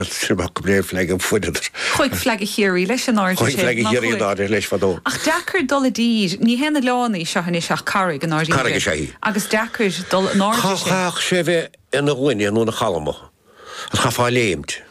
bréf le an fuidir. Chuig fleig chéirí leis an áir. Chuig fleig chéirí an áir leis fadó. Ach dechar dul a dír, ní henna lánaí seohanna seach carrig an áir. Carrig sé hí. Agus dechar dul an áir. Chaach sé bheith ina ghuine anú na chalama. A cha fáil léimt.